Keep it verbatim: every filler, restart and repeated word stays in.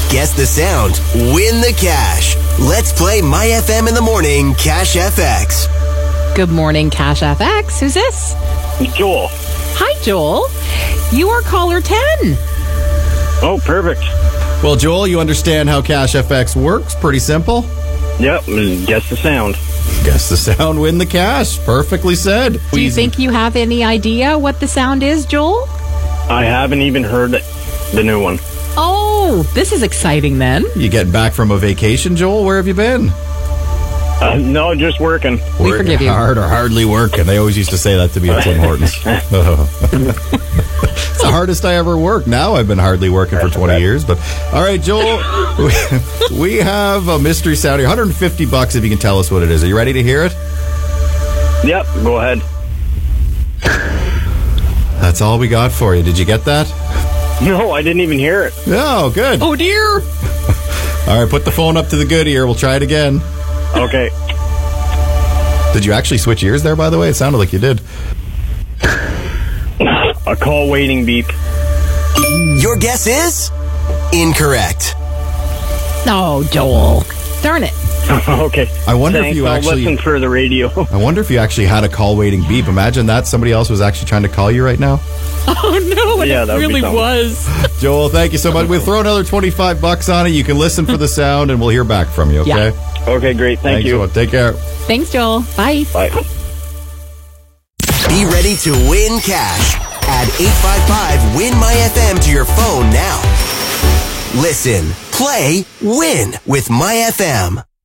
Guess the sound, win the cash. Let's play My F M in the morning, Cash F X. Good morning, Cash F X. Who's this? Joel. Hi, Joel. You are caller ten. Oh, perfect. Well, Joel, you understand how Cash F X works. Pretty simple. Yep, guess the sound. Guess the sound, win the cash. Perfectly said. Do you think you have any idea what the sound is, Joel? I haven't even heard the new one. Oh, this is exciting then. You getting back from a vacation, Joel? Where have you been? Uh, no, just working. We Working forgive you. hard or hardly working. They always used to say that to me at Tim Hortons. It's the hardest I ever worked. Now I've been hardly working for twenty years. But all right, Joel, we, we have a mystery sound here. one hundred fifty bucks if you can tell us what it is. Are you ready to hear it? Yep, go ahead. That's all we got for you. Did you get that? No, I didn't even hear it. Oh, good. Oh, dear. All right, put the phone up to the good ear. We'll try it again. Okay. Did you actually switch ears there, by the way? It sounded like you did. A call waiting beep. Your guess is incorrect. No, Joel. Darn it. Okay. I wonder Thanks, if you I'll actually... listen for the radio. I wonder if you actually had a call waiting beep. Imagine that. Somebody else was actually trying to call you right now. Oh, no, Yeah, it that would be really something. was. Joel, thank you so much. We'll throw another twenty-five bucks on it. You can listen for the sound, and we'll hear back from you, okay? Yeah. Okay, great. Thank Thanks you. so much. Take care. Thanks, Joel. Bye. Bye. Be ready to win cash. Add eight five five, win My F M to your phone now. Listen, play, win with My F M.